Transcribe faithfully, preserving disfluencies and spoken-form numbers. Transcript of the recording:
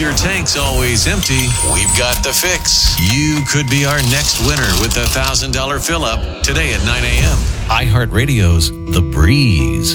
your tank's always empty, we've got the fix. You could be our next winner with the one thousand dollars fill-up today at nine a.m. iHeartRadio's The Breeze.